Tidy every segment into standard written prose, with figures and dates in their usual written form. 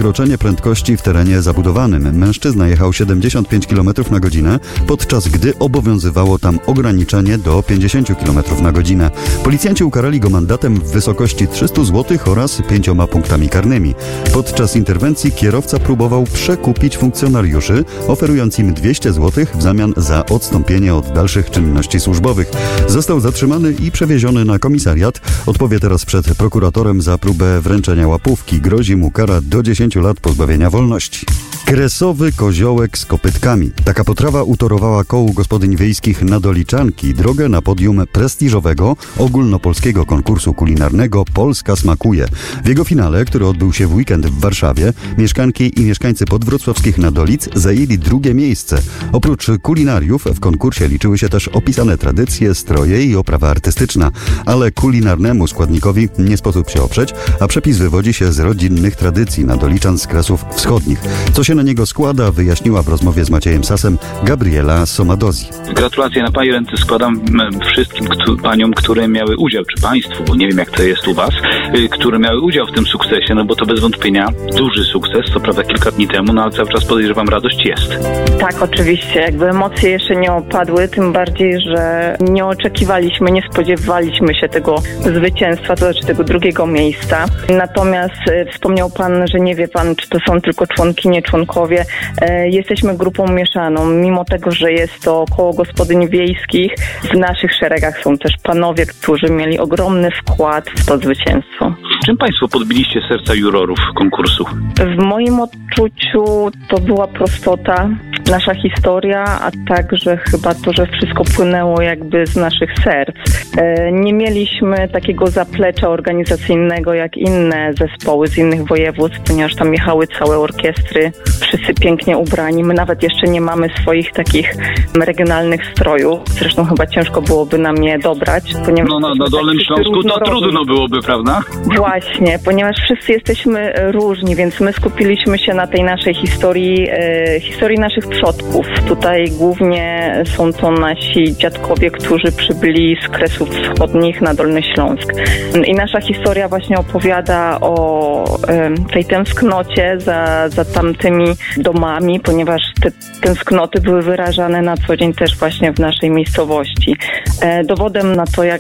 przekroczenie prędkości w terenie zabudowanym. Mężczyzna jechał 75 km na godzinę, podczas gdy obowiązywało tam ograniczenie do 50 km na godzinę. Policjanci ukarali go mandatem w wysokości 300 zł oraz 5 punktami karnymi. Podczas interwencji kierowca próbował przekupić funkcjonariuszy, oferując im 200 zł w zamian za odstąpienie od dalszych czynności służbowych. Został zatrzymany i przewieziony na komisariat. Odpowie teraz przed prokuratorem za próbę wręczenia łapówki. Grozi mu kara do 10 lat pozbawienia wolności. Kresowy koziołek z kopytkami. Taka potrawa utorowała kołu gospodyń wiejskich Nadoliczanki drogę na podium prestiżowego ogólnopolskiego konkursu kulinarnego Polska smakuje. W jego finale, który odbył się w weekend w Warszawie, mieszkanki i mieszkańcy podwrocławskich Nadolic zajęli drugie miejsce. Oprócz kulinariów w konkursie liczyły się też opisane tradycje, stroje i oprawa artystyczna. Ale kulinarnemu składnikowi nie sposób się oprzeć, a przepis wywodzi się z rodzinnych tradycji Nadoliczan z Kresów Wschodnich. Co się na niego składa, wyjaśniła w rozmowie z Maciejem Sasem Gabriela Somadozzi. Gratulacje na pani ręce składam wszystkim paniom, które miały udział, czy państwu, bo nie wiem jak to jest u was, które miały udział w tym sukcesie, no bo to bez wątpienia duży sukces, co prawda kilka dni temu, no ale cały czas podejrzewam, radość jest. Tak, oczywiście, jakby emocje jeszcze nie opadły, tym bardziej, że nie oczekiwaliśmy, nie spodziewaliśmy się tego zwycięstwa, to znaczy tego drugiego miejsca. Natomiast wspomniał pan, że nie wie pan, czy to są tylko członkinie, członkowie. Jesteśmy grupą mieszaną. Mimo tego, że jest to koło gospodyń wiejskich, w naszych szeregach są też panowie, którzy mieli ogromny wkład w to zwycięstwo. Czym państwo podbiliście serca jurorów konkursu? W moim odczuciu to była prostota, nasza historia, a także chyba to, że wszystko płynęło jakby z naszych serc. Nie mieliśmy takiego zaplecza organizacyjnego jak inne zespoły z innych województw, ponieważ tam jechały całe orkiestry, wszyscy pięknie ubrani. My nawet jeszcze nie mamy swoich takich regionalnych strojów. Zresztą chyba ciężko byłoby nam je dobrać. Ponieważ na Dolnym Śląsku to trudno byłoby, prawda? Właśnie, ponieważ wszyscy jesteśmy różni, więc my skupiliśmy się na tej naszej historii naszych przodków. Tutaj głównie są to nasi dziadkowie, którzy przybyli z Kresów Wschodnich na Dolny Śląsk. I nasza historia właśnie opowiada o tej tęsknocie za tamtymi domami, ponieważ te tęsknoty były wyrażane na co dzień też właśnie w naszej miejscowości. Dowodem na to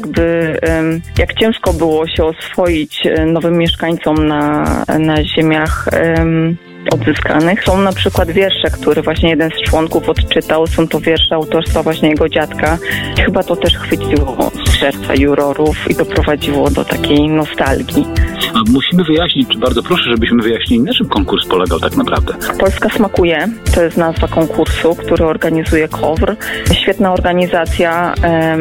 jak ciężko było się oswoić nowym mieszkańcom na ziemiach odzyskanych. Są na przykład wiersze, które właśnie jeden z członków odczytał. Są to wiersze autorstwa właśnie jego dziadka. Chyba to też chwyciło serca jurorów i doprowadziło do takiej nostalgii. A musimy wyjaśnić, czy bardzo proszę, żebyśmy wyjaśnili, na czym konkurs polegał tak naprawdę. Polska smakuje. To jest nazwa konkursu, który organizuje KOWR. Świetna organizacja,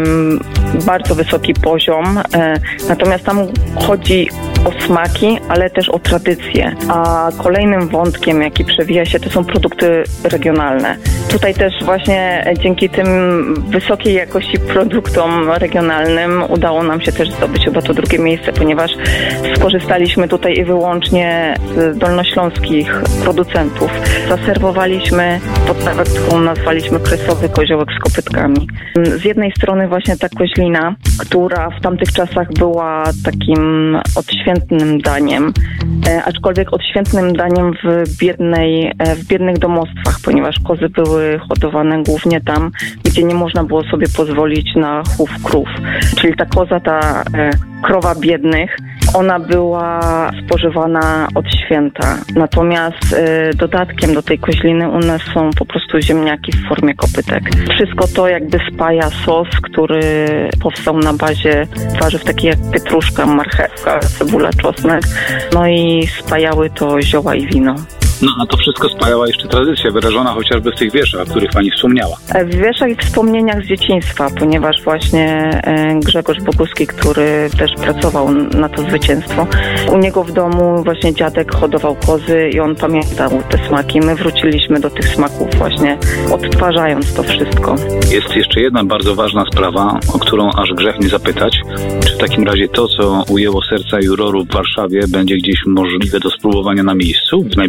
bardzo wysoki poziom. Natomiast tam chodzi o smaki, ale też o tradycje. A kolejnym wątkiem, jaki przewija się, to są produkty regionalne. Tutaj też właśnie dzięki tym wysokiej jakości produktom regionalnym udało nam się też zdobyć chyba to drugie miejsce, ponieważ skorzystaliśmy tutaj i wyłącznie z dolnośląskich producentów. Zaserwowaliśmy potrawę, którą nazwaliśmy kresowy koziołek z kopytkami. Z jednej strony właśnie ta koźlina, która w tamtych czasach była takim odświętnym daniem, aczkolwiek odświętnym daniem w biednych domostwach, ponieważ kozy były hodowane głównie tam, gdzie nie można było sobie pozwolić na chów krów. Czyli ta koza, ta krowa biednych, ona była spożywana od święta. Natomiast dodatkiem do tej koźliny u nas są po prostu ziemniaki w formie kopytek. Wszystko to jakby spaja sos, który powstał na bazie warzyw takich jak pietruszka, marchewka, cebula, czosnek. No i spajały to zioła i wino. No a to wszystko spajała jeszcze tradycja wyrażona chociażby w tych wierszach, o których pani wspomniała. W wierszach i wspomnieniach z dzieciństwa, ponieważ właśnie Grzegorz Boguski, który też pracował na to zwycięstwo, u niego w domu właśnie dziadek hodował kozy i on pamiętał te smaki. My wróciliśmy do tych smaków właśnie odtwarzając to wszystko. Jest jeszcze jedna bardzo ważna sprawa, o którą aż grzech nie zapytać. Czy w takim razie to, co ujęło serca jurorów w Warszawie, będzie gdzieś możliwe do spróbowania na miejscu w najbliższym czasie?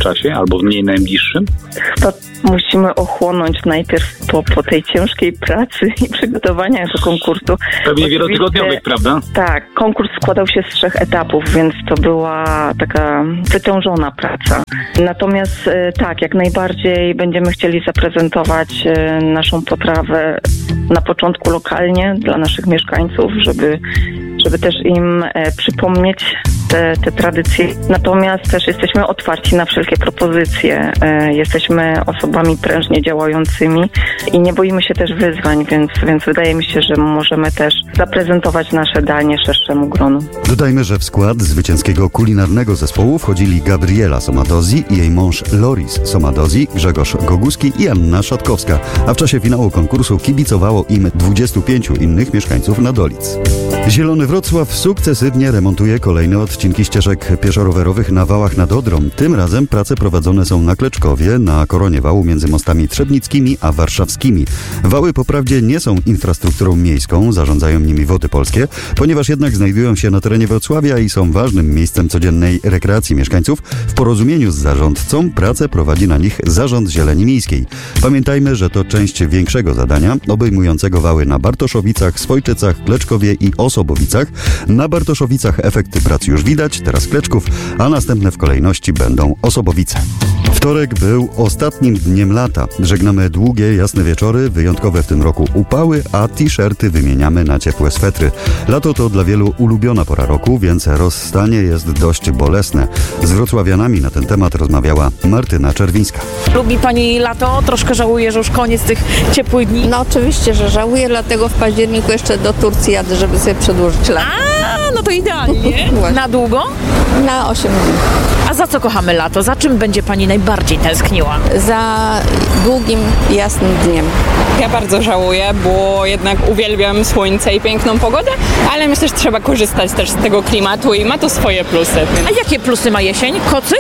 czasie albo w mniej najbliższym? To musimy ochłonąć najpierw po tej ciężkiej pracy i przygotowaniach do konkursu. Pewnie wielotygodniowych, prawda? Tak, konkurs składał się z 3 etapów, więc to była taka wytężona praca. Natomiast tak, jak najbardziej będziemy chcieli zaprezentować naszą potrawę na początku lokalnie dla naszych mieszkańców, żeby też im przypomnieć te tradycje. Natomiast też jesteśmy otwarci na wszelkie propozycje. Jesteśmy osobami prężnie działającymi i nie boimy się też wyzwań, więc wydaje mi się, że możemy też zaprezentować nasze danie szerszemu gronu. Dodajmy, że w skład zwycięskiego kulinarnego zespołu wchodzili Gabriela Somadozzi i jej mąż Loris Somadozzi, Grzegorz Goguski i Anna Szatkowska, a w czasie finału konkursu kibicowało im 25 innych mieszkańców Nadolic. Zielony Wrocław sukcesywnie remontuje kolejne odcinki ścieżek pieszo-rowerowych na wałach nad Odrą. Tym razem prace prowadzone są na Kleczkowie, na koronie wału między mostami trzebnickimi a warszawskimi. Wały poprawdzie nie są infrastrukturą miejską, zarządzają nimi Wody Polskie, ponieważ jednak znajdują się na terenie Wrocławia i są ważnym miejscem codziennej rekreacji mieszkańców. W porozumieniu z zarządcą pracę prowadzi na nich Zarząd Zieleni Miejskiej. Pamiętajmy, że to część większego zadania, obejmującego wały na Bartoszowicach, Swojczycach, Kleczkowie i Osobowicach. Na Bartoszowicach efekty prac już widać, teraz Kleczków, a następne w kolejności będą Osobowice. Wtorek był ostatnim dniem lata. Żegnamy długie, jasne wieczory, wyjątkowe w tym roku upały, a t-shirty wymieniamy na ciepłe swetry. Lato to dla wielu ulubiona pora roku, więc rozstanie jest dość bolesne. Z wrocławianami na ten temat rozmawiała Martyna Czerwińska. Lubi pani lato? Troszkę żałuje, że już koniec tych ciepłych dni? No oczywiście, że żałuję, dlatego w październiku jeszcze do Turcji jadę, żeby sobie przedłużyć lato. No to idealnie. Na długo? Na 8 dni. A za co kochamy lato? Za czym będzie pani najbardziej tęskniła? Za długim, jasnym dniem. Ja bardzo żałuję, bo jednak uwielbiam słońce i piękną pogodę, ale myślę, że trzeba korzystać też z tego klimatu i ma to swoje plusy. A jakie plusy ma jesień? Kocyk?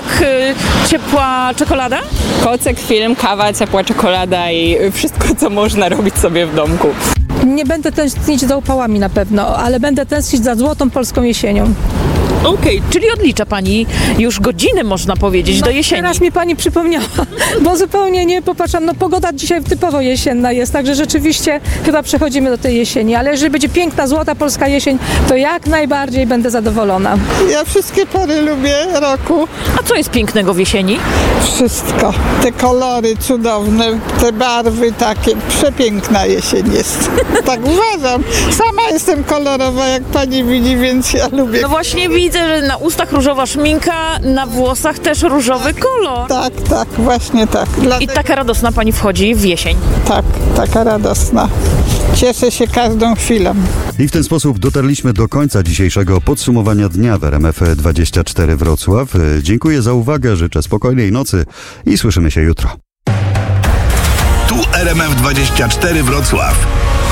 Ciepła czekolada? Kocyk, film, kawa, ciepła czekolada i wszystko, co można robić sobie w domku. Nie będę tęsknić za upałami na pewno, ale będę tęsknić za złotą polską jesienią. Okej, czyli odlicza pani już godziny, można powiedzieć, do jesieni. Teraz mi pani przypomniała, bo zupełnie nie popatrzam. No pogoda dzisiaj typowo jesienna jest, także rzeczywiście chyba przechodzimy do tej jesieni, ale jeżeli będzie piękna, złota polska jesień, to jak najbardziej będę zadowolona. Ja wszystkie pory lubię roku. A co jest pięknego w jesieni? Wszystko. Te kolory cudowne, te barwy takie. Przepiękna jesień jest. Tak uważam. Sama jestem kolorowa, jak pani widzi, więc ja lubię. No właśnie widzę, że na ustach różowa szminka, na włosach też różowy kolor. Tak, właśnie tak. I taka radosna pani wchodzi w jesień. Tak, taka radosna. Cieszę się każdą chwilą. I w ten sposób dotarliśmy do końca dzisiejszego podsumowania dnia w RMF24 Wrocław. Dziękuję za uwagę, życzę spokojnej nocy i słyszymy się jutro. Tu RMF24 Wrocław.